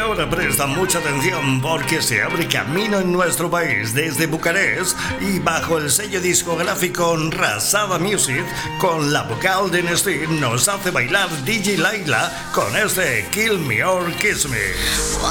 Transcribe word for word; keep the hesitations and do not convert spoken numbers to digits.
ahora presta mucha atención porque se abre camino en nuestro país desde Bucarest y bajo el sello discográfico Rasada Music, con la vocal de Nestin nos hace bailar D J Laila con este Kill Me or Kiss Me.